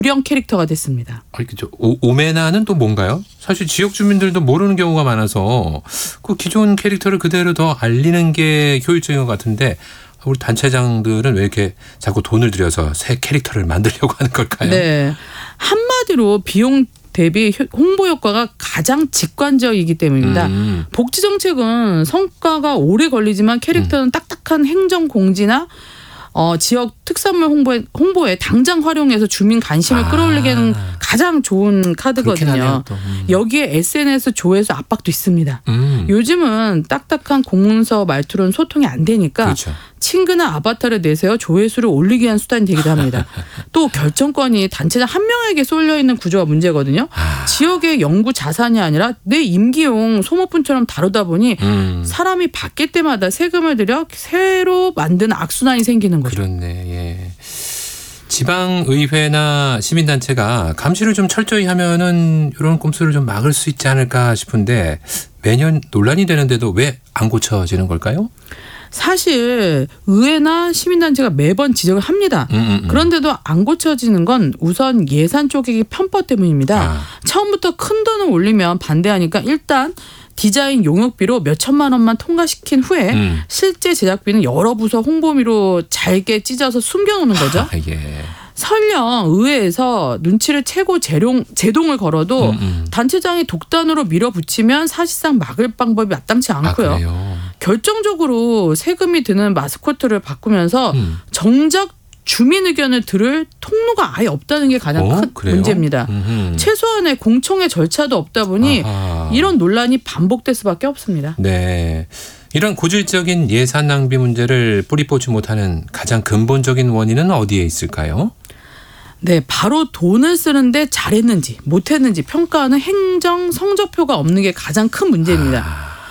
유령 캐릭터가 됐습니다. 그렇죠. 오메나는 또 뭔가요? 사실 지역 주민들도 모르는 경우가 많아서 그 기존 캐릭터를 그대로 더 알리는 게 효율적인 것 같은데 우리 단체장들은 왜 이렇게 자꾸 돈을 들여서 새 캐릭터를 만들려고 하는 걸까요? 네. 한마디로 비용 대비 홍보 효과가 가장 직관적이기 때문입니다. 복지 정책은 성과가 오래 걸리지만 캐릭터는 딱딱한 행정 공지나 지역 특산물 홍보에 당장 활용해서 주민 관심을 끌어올리기에는 가장 좋은 카드거든요. 여기에 SNS 조회수 압박도 있습니다. 요즘은 딱딱한 공문서 말투로는 소통이 안 되니까 그렇죠. 친근한 아바타를 내세워 조회수를 올리기 위한 수단이 되기도 합니다. 또 결정권이 단체장 한 명에게 쏠려 있는 구조가 문제거든요. 지역의 영구 자산이 아니라 내 임기용 소모품처럼 다루다 보니 사람이 바뀔 때마다 세금을 들여 새로 만든 악순환이 생기는 거죠. 그렇네. 예. 지방의회나 시민단체가 감시를 좀 철저히 하면은 이런 꼼수를 좀 막을 수 있지 않을까 싶은데 매년 논란이 되는데도 왜 안 고쳐지는 걸까요? 사실 의회나 시민단체가 매번 지적을 합니다. 그런데도 안 고쳐지는 건 우선 예산 쪼개기 편법 때문입니다. 처음부터 큰 돈을 올리면 반대하니까 일단 디자인 용역비로 몇 천만 원만 통과시킨 후에 실제 제작비는 여러 부서 홍보비로 잘게 찢어서 숨겨놓는 거죠. 예. 설령 의회에서 눈치를 채고 제동을 걸어도 단체장이 독단으로 밀어붙이면 사실상 막을 방법이 마땅치 않고요. 결정적으로 세금이 드는 마스코트를 바꾸면서 정작 주민 의견을 들을 통로가 아예 없다는 게 가장 큰 그래요? 문제입니다. 최소한의 공청회 절차도 없다 보니 이런 논란이 반복될 수밖에 없습니다. 네. 이런 고질적인 예산 낭비 문제를 뿌리 뽑지 못하는 가장 근본적인 원인은 어디에 있을까요? 네, 바로 돈을 쓰는데 잘했는지 못했는지 평가하는 행정 성적표가 없는 게 가장 큰 문제입니다.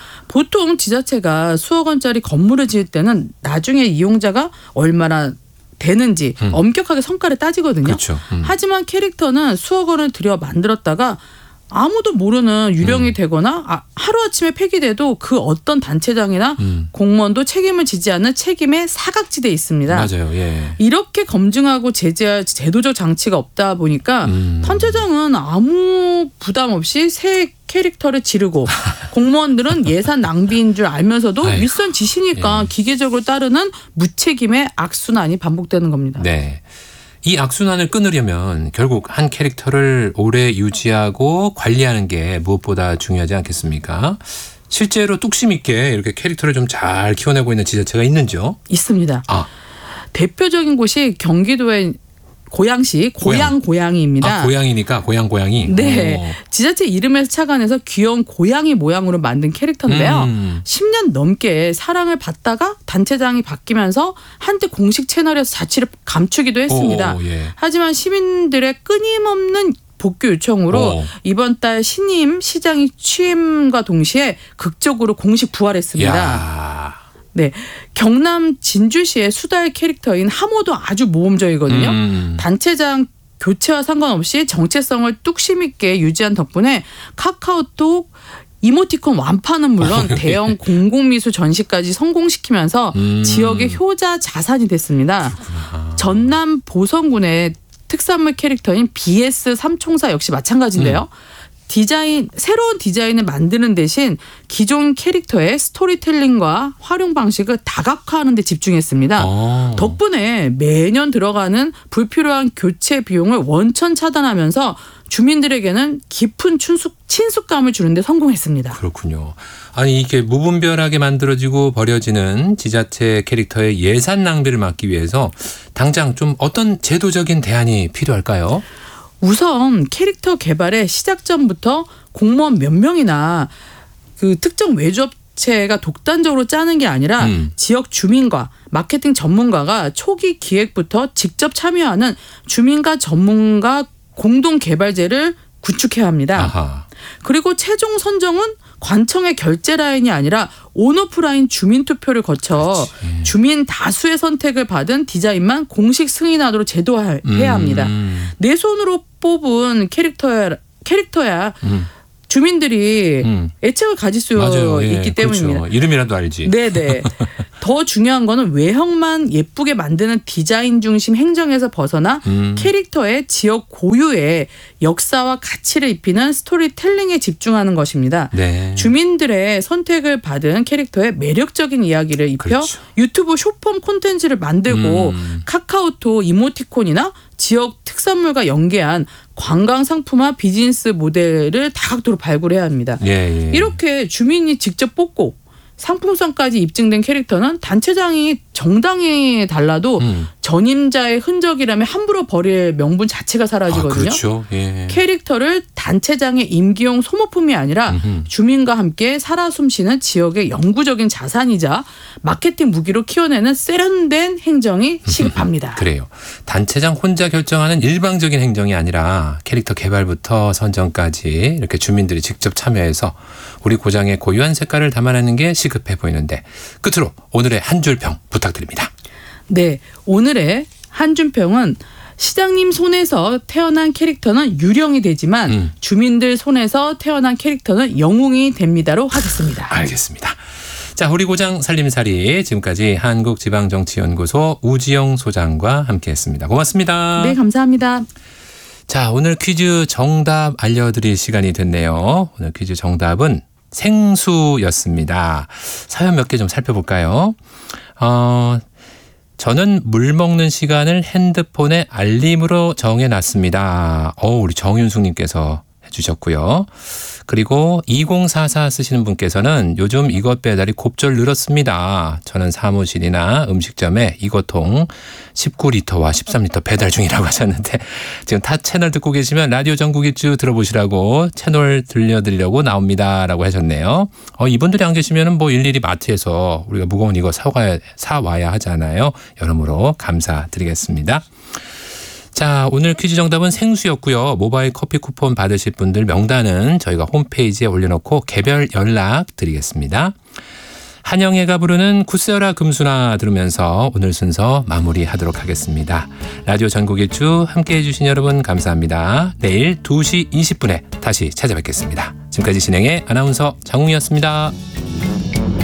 보통 지자체가 수억 원짜리 건물을 지을 때는 나중에 이용자가 얼마나 되는지 엄격하게 성과를 따지거든요. 그렇죠. 하지만 캐릭터는 수억 원을 들여 만들었다가 아무도 모르는 유령이 되거나 하루아침에 폐기돼도 그 어떤 단체장이나 공무원도 책임을 지지 않는 책임의 사각지대에 있습니다. 맞아요. 예. 이렇게 검증하고 제재할 제도적 장치가 없다 보니까 단체장은 아무 부담 없이 새 캐릭터를 지르고 공무원들은 예산 낭비인 줄 알면서도 윗선 지시니까 기계적으로 따르는 무책임의 악순환이 반복되는 겁니다. 네. 이 악순환을 끊으려면 결국 한 캐릭터를 오래 유지하고 관리하는 게 무엇보다 중요하지 않겠습니까? 실제로 뚝심 있게 이렇게 캐릭터를 좀 잘 키워내고 있는 지자체가 있는지요? 있습니다. 대표적인 곳이 경기도의 고양시 고양이입니다. 고양이니까 고양이. 네. 지자체 이름에서 착안해서 귀여운 고양이 모양으로 만든 캐릭터인데요. 10년 넘게 사랑을 받다가 단체장이 바뀌면서 한때 공식 채널에서 자취를 감추기도 했습니다. 하지만 시민들의 끊임없는 복귀 요청으로 이번 달 신임 시장이 취임과 동시에 극적으로 공식 부활했습니다. 네, 경남 진주시의 수달 캐릭터인 하모도 아주 모험적이거든요. 단체장 교체와 상관없이 정체성을 뚝심 있게 유지한 덕분에 카카오톡 이모티콘 완파는 물론 대형 공공미술 전시까지 성공시키면서 지역의 효자 자산이 됐습니다. 전남 보성군의 특산물 캐릭터인 BS 삼총사 역시 마찬가지인데요. 새로운 디자인을 만드는 대신 기존 캐릭터의 스토리텔링과 활용 방식을 다각화하는 데 집중했습니다. 덕분에 매년 들어가는 불필요한 교체 비용을 원천 차단하면서 주민들에게는 깊은 친숙감을 주는 데 성공했습니다. 그렇군요. 아니 이렇게 무분별하게 만들어지고 버려지는 지자체 캐릭터의 예산 낭비를 막기 위해서 당장 좀 어떤 제도적인 대안이 필요할까요? 우선 캐릭터 개발의 시작점부터 공무원 몇 명이나 그 특정 외주업체가 독단적으로 짜는 게 아니라 지역 주민과 마케팅 전문가가 초기 기획부터 직접 참여하는 주민과 전문가 공동 개발제를 구축해야 합니다. 그리고 최종 선정은 관청의 결제 라인이 아니라 온오프라인 주민투표를 거쳐 주민 다수의 선택을 받은 디자인만 공식 승인하도록 제도화해야 합니다. 내 손으로 뽑은 캐릭터야 주민들이 애착을 가질 수 있기 때문입니다. 그렇죠. 이름이라도 알지. 네네. 더 더 중요한 거는 외형만 예쁘게 만드는 디자인 중심 행정에서 벗어나 캐릭터의 지역 고유의 역사와 가치를 입히는 스토리텔링에 집중하는 것입니다. 네. 주민들의 선택을 받은 캐릭터의 매력적인 이야기를 입혀 그렇죠. 유튜브 숏폼 콘텐츠를 만들고 카카오톡 이모티콘이나 지역 특산물과 연계한 관광 상품화 비즈니스 모델을 다각도로 발굴해야 합니다. 예. 이렇게 주민이 직접 뽑고 상품성까지 입증된 캐릭터는 단체장이 정당에 달라도 전임자의 흔적이라면 함부로 버릴 명분 자체가 사라지거든요. 그렇죠. 예. 캐릭터를 단체장의 임기용 소모품이 아니라 주민과 함께 살아 숨쉬는 지역의 영구적인 자산이자 마케팅 무기로 키워내는 세련된 행정이 시급합니다. 그래요. 단체장 혼자 결정하는 일방적인 행정이 아니라 캐릭터 개발부터 선정까지 이렇게 주민들이 직접 참여해서 우리 고장의 고유한 색깔을 담아내는 게 시급해 보이는데 끝으로 오늘의 한 줄 평 부탁드립니다. 네, 오늘의 한 줄 평은 시장님 손에서 태어난 캐릭터는 유령이 되지만 주민들 손에서 태어난 캐릭터는 영웅이 됩니다로 하겠습니다. 알겠습니다. 자, 우리 고장 살림살이 지금까지 한국지방정치연구소 우지영 소장과 함께했습니다. 고맙습니다. 네, 감사합니다. 자, 오늘 퀴즈 정답 알려드릴 시간이 됐네요. 오늘 퀴즈 정답은 생수였습니다. 사연 몇 개 좀 살펴볼까요? 저는 물 먹는 시간을 핸드폰에 알림으로 정해놨습니다. 우리 정윤숙님께서 해주셨고요. 그리고 2044 쓰시는 분께서는 요즘 이것 배달이 곱절 늘었습니다. 저는 사무실이나 음식점에 이것통 19리터와 13리터 배달 중이라고 하셨는데 지금 타 채널 듣고 계시면 라디오 전국 일주 들어보시라고 채널 들려드리려고 나옵니다. 라고 하셨네요. 이분들이 안 계시면 뭐 일일이 마트에서 우리가 무거운 이거 사와야 하잖아요. 여러모로 감사드리겠습니다. 자, 오늘 퀴즈 정답은 생수였고요. 모바일 커피 쿠폰 받으실 분들 명단은 저희가 홈페이지에 올려놓고 개별 연락 드리겠습니다. 한영애가 부르는 굳세어라 금수나 들으면서 오늘 순서 마무리하도록 하겠습니다. 라디오 전국 일주 함께해 주신 여러분 감사합니다. 내일 2시 20분에 다시 찾아뵙겠습니다. 지금까지 진행의 아나운서 장웅이었습니다.